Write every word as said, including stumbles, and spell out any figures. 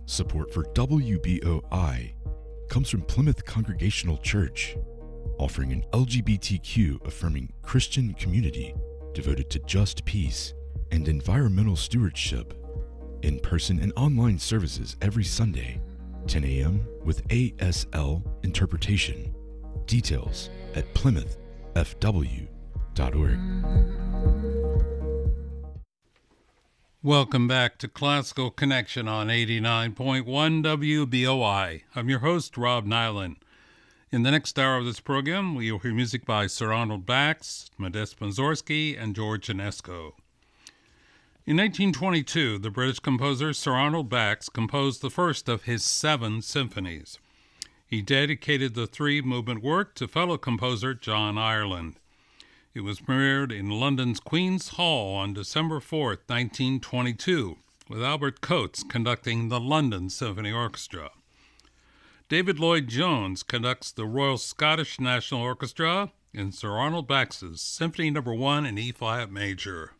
Support for W B O I comes from Plymouth Congregational Church, offering an L G B T Q-affirming Christian community devoted to just peace and environmental stewardship. In-person and online services every Sunday, ten a.m. with A S L interpretation. Details at plymouth f w dot org. Welcome back to Classical Connection on eighty-nine point one W B O I. I'm your host, Rob Nyland. In the next hour of this program, we will hear music by Sir Arnold Bax, Modest Mussorgsky, and George Enesco. In nineteen twenty-two, the British composer Sir Arnold Bax composed the first of his seven symphonies. He dedicated the three-movement work to fellow composer John Ireland. It was premiered in London's Queen's Hall on December fourth, nineteen twenty-two, with Albert Coates conducting the London Symphony Orchestra. David Lloyd-Jones conducts the Royal Scottish National Orchestra in Sir Arnold Bax's Symphony Number one in E-flat major.